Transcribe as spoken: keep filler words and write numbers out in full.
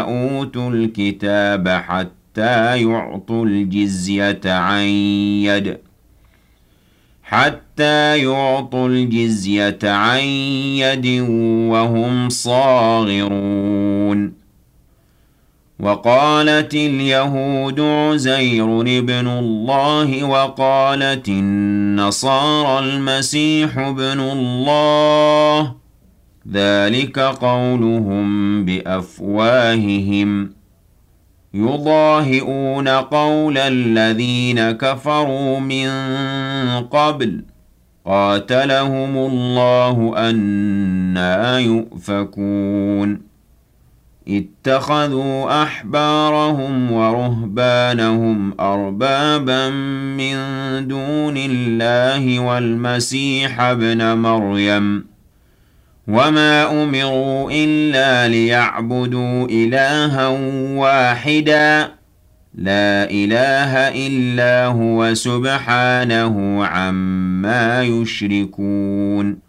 أوتوا الكتاب حتى يعطوا الجزية عن يد حتى يعطوا الجزية عن يد وهم صاغرون. وقالت اليهود عزير ابن الله وقالت النصارى المسيح ابن الله، ذلك قولهم بأفواههم يضاهئون قول الذين كفروا من قبل قاتلهم الله أنى يؤفكون. اتخذوا أحبارهم ورهبانهم أربابا من دون الله والمسيح ابن مريم، وما أمروا إلا ليعبدوا إلها واحدا لا إله إلا هو سبحانه عما يشركون.